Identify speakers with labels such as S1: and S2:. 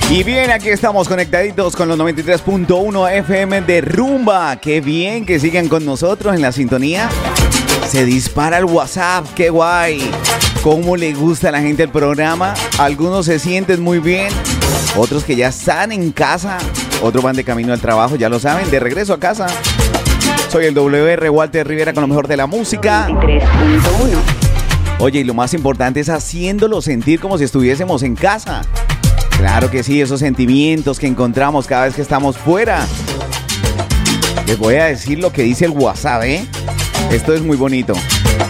S1: Y bien, aquí estamos conectaditos con los 93.1 FM de Rumba. Qué bien que sigan con nosotros en la sintonía. Se dispara el WhatsApp, qué guay. Cómo le gusta a la gente el programa. Algunos se sienten muy bien, otros que ya están en casa, otros van de camino al trabajo, ya lo saben, de regreso a casa. Soy el WR Walter Rivera con lo mejor de la música.
S2: 93.1.
S1: Oye, y lo más importante es haciéndolo sentir como si estuviésemos en casa. Claro que sí, esos sentimientos que encontramos cada vez que estamos fuera. Les voy a decir lo que dice el WhatsApp, ¿eh? Esto es muy bonito.